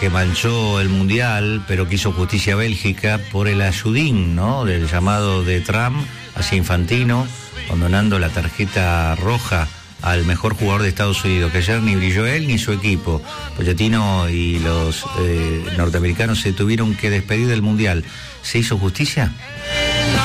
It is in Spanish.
que manchó el Mundial, pero que hizo justicia Bélgica por el ayudín, ¿no? Del llamado de Trump hacia Infantino, condonando la tarjeta roja al mejor jugador de Estados Unidos, que ayer ni brilló él ni su equipo. Pochettino y los norteamericanos se tuvieron que despedir del Mundial. ¿Se hizo justicia?